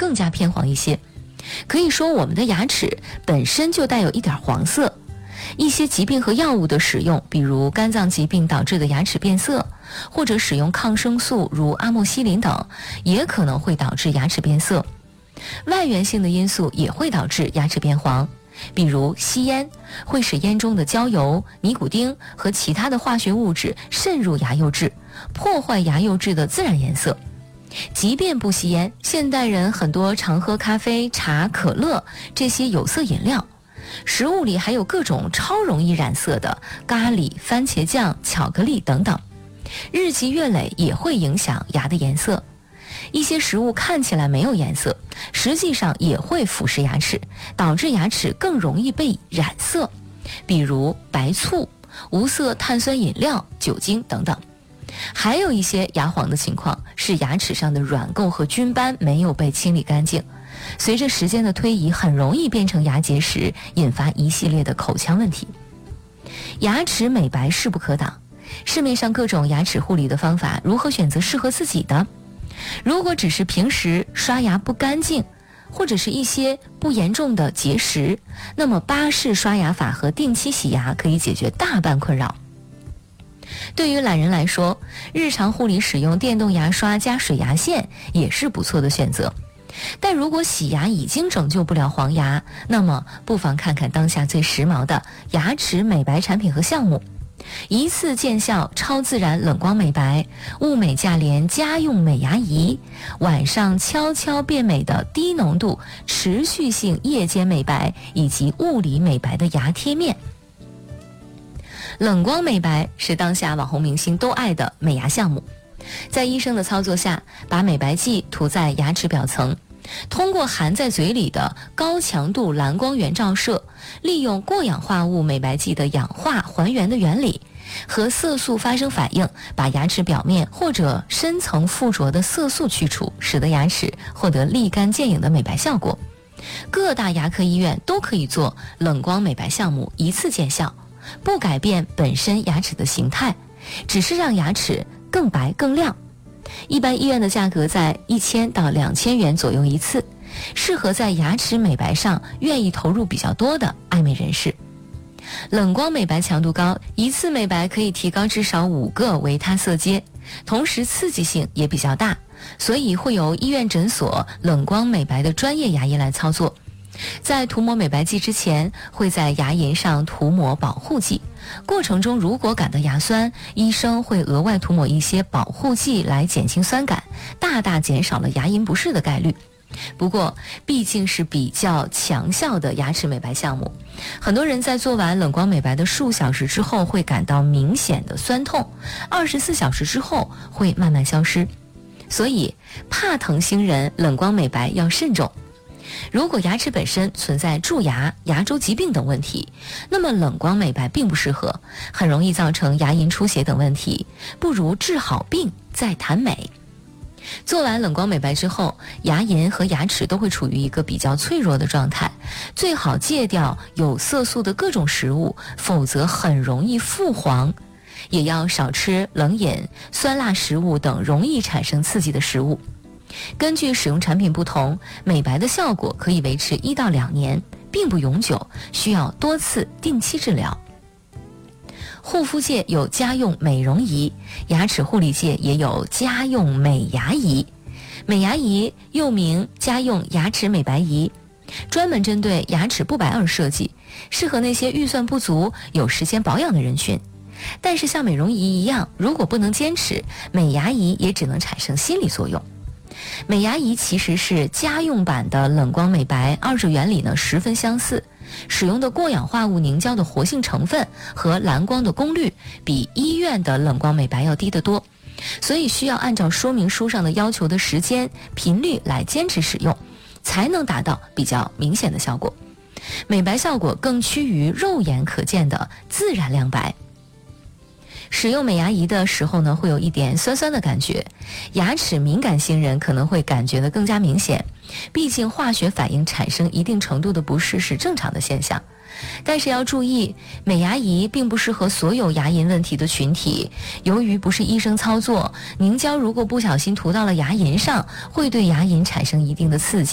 更加偏黄一些。可以说我们的牙齿本身就带有一点黄色。一些疾病和药物的使用，比如肝脏疾病导致的牙齿变色，或者使用抗生素如阿莫西林等，也可能会导致牙齿变色。外源性的因素也会导致牙齿变黄，比如吸烟会使烟中的焦油、尼古丁和其他的化学物质渗入牙釉质，破坏牙釉质的自然颜色。即便不吸烟，现代人很多常喝咖啡、茶、可乐这些有色饮料，食物里还有各种超容易染色的咖喱、番茄酱、巧克力等等，日积月累也会影响牙的颜色。一些食物看起来没有颜色，实际上也会腐蚀牙齿，导致牙齿更容易被染色，比如白醋、无色碳酸饮料、酒精等等。还有一些牙黄的情况是牙齿上的软垢和菌斑没有被清理干净，随着时间的推移，很容易变成牙结石，引发一系列的口腔问题。牙齿美白势不可挡，市面上各种牙齿护理的方法，如何选择适合自己的？如果只是平时刷牙不干净，或者是一些不严重的结石，那么巴氏刷牙法和定期洗牙可以解决大半困扰。对于懒人来说，日常护理使用电动牙刷加水牙线也是不错的选择。但如果洗牙已经拯救不了黄牙，那么不妨看看当下最时髦的牙齿美白产品和项目。一次见效超自然冷光美白、物美价廉家用美牙仪，晚上悄悄变美的低浓度持续性夜间美白以及物理美白的牙贴面。冷光美白是当下网红明星都爱的美牙项目，在医生的操作下，把美白剂涂在牙齿表层，通过含在嘴里的高强度蓝光源照射，利用过氧化物美白剂的氧化还原的原理，和色素发生反应，把牙齿表面或者深层附着的色素去除，使得牙齿获得立竿见影的美白效果。各大牙科医院都可以做冷光美白项目，一次见效，不改变本身牙齿的形态，只是让牙齿更白更亮。一般医院的价格在1000到2000元左右一次，适合在牙齿美白上愿意投入比较多的爱美人士。冷光美白强度高，一次美白可以提高至少5个维他色阶，同时刺激性也比较大，所以会由医院诊所冷光美白的专业牙医来操作。在涂抹美白剂之前，会在牙龈上涂抹保护剂，过程中如果感到牙酸，医生会额外涂抹一些保护剂来减轻酸感，大大减少了牙龈不适的概率。不过毕竟是比较强效的牙齿美白项目，很多人在做完冷光美白的数小时之后会感到明显的酸痛，24小时之后会慢慢消失，所以怕疼星人冷光美白要慎重。如果牙齿本身存在蛀牙、牙周疾病等问题，那么冷光美白并不适合，很容易造成牙龈出血等问题，不如治好病再谈美。做完冷光美白之后，牙龈和牙齿都会处于一个比较脆弱的状态，最好戒掉有色素的各种食物，否则很容易复黄。也要少吃冷饮、酸辣食物等容易产生刺激的食物。根据使用产品不同，美白的效果可以维持1到2年，并不永久，需要多次定期治疗。护肤界有家用美容仪，牙齿护理界也有家用美牙仪。美牙仪又名家用牙齿美白仪，专门针对牙齿不白而设计，适合那些预算不足、有时间保养的人群。但是像美容仪一样，如果不能坚持，美牙仪也只能产生心理作用。美牙仪其实是家用版的冷光美白，二者原理呢十分相似，使用的过氧化物凝胶的活性成分和蓝光的功率比医院的冷光美白要低得多，所以需要按照说明书上的要求的时间、频率来坚持使用，才能达到比较明显的效果。美白效果更趋于肉眼可见的自然亮白。使用美牙仪的时候呢，会有一点酸酸的感觉，牙齿敏感星人可能会感觉得更加明显，毕竟化学反应产生一定程度的不适是正常的现象。但是要注意，美牙仪并不适合所有牙龈问题的群体，由于不是医生操作，凝胶如果不小心涂到了牙龈上，会对牙龈产生一定的刺激。